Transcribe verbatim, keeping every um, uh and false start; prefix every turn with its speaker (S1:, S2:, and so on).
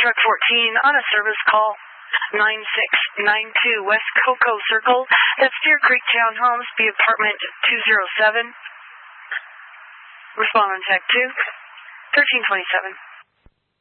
S1: Truck fourteen on a service call. nine six nine two West Cocoa Circle. That's Deer Creek Townhomes, B apartment two oh seven. Respond on tech two, thirteen twenty-seven.